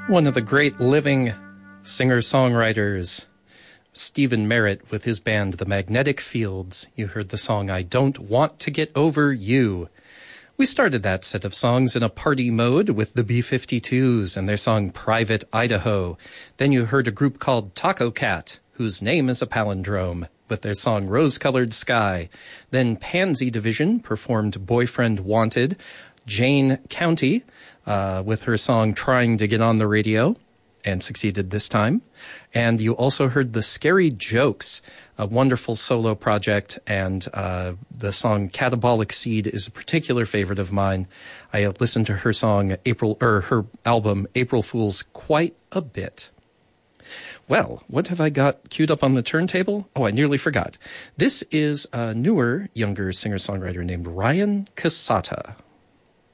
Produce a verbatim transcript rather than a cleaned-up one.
One of the great living singer-songwriters, Stephen Merritt, with his band The Magnetic Fields. You heard the song I Don't Want to Get Over You. We started that set of songs in a party mode with the B fifty-twos and their song Private Idaho. Then you heard a group called Taco Cat, whose name is a palindrome, with their song Rose-Colored Sky. Then Pansy Division performed Boyfriend Wanted. Jane County uh, with her song Trying to Get on the Radio, and succeeded this time. And you also heard The Scary Jokes, a wonderful solo project, and uh, the song Catabolic Seed is a particular favorite of mine. I have listened to her song April, or her album April Fools quite a bit. Well, what have I got queued up on the turntable? Oh, I nearly forgot. This is a newer, younger singer-songwriter named Ryan Casata.